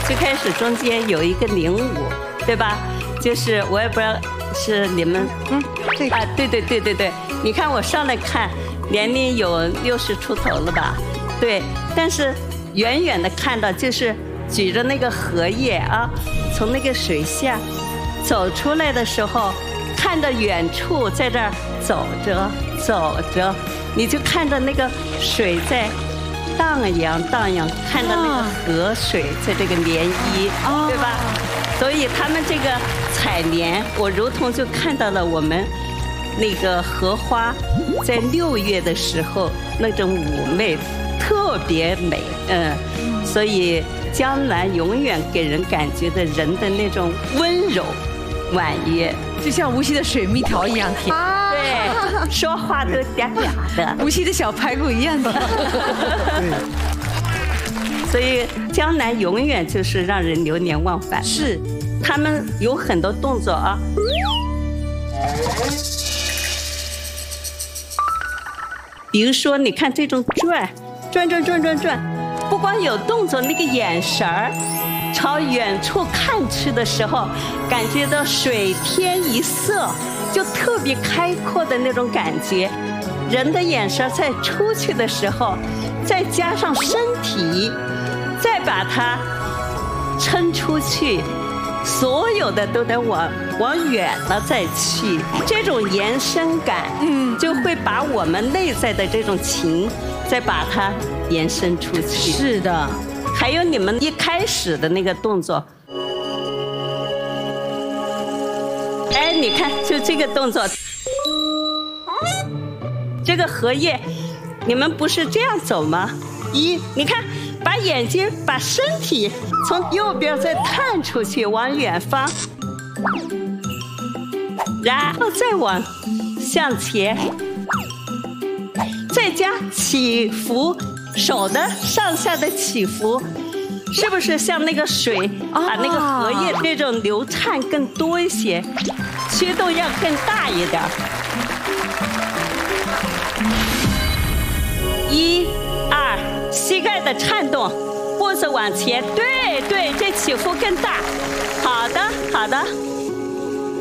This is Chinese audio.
最开始中间有一个领舞，对吧？就是我也不知道是你们， 这个啊，对，你看我上来看，年龄有60出头了吧？对，但是远远的看到就是举着那个荷叶啊，从那个水下走出来的时候，看着远处在这儿走着，你就看着那个水在荡漾，看着那个河水在这个涟漪，对吧？所以他们这个采莲，我如同就看到了我们那个荷花在6月的时候那种妩媚，特别美，所以江南永远给人感觉的人的那种温柔、婉约， 就像无锡的水蜜桃一样甜， 对，说话都嗲嗲的， 无锡的小排骨一样的。 所以江南永远就是让人流连忘返。 是， 他们有很多动作啊，比如说你看这种转，不光有动作，那个眼神儿，朝远处看去的时候，感觉到水天一色，就特别开阔的那种感觉。人的眼神在出去的时候，再加上身体，再把它撑出去，所有的都得往远了再去，这种延伸感，就会把我们内在的这种情，再把它延伸出去。 是的， 还有你们一开始的那个动作，哎，你看，就这个动作，这个荷叶，你们不是这样走吗？你看，把眼睛、把身体从右边再探出去，往远方，然后再往向前，再加起伏，手的上下的起伏，是不是像那个水把那个荷叶这种流畅更多一些，驱动要更大一点？1、2，膝盖的颤动，步子往前，对，这起伏更大。好的。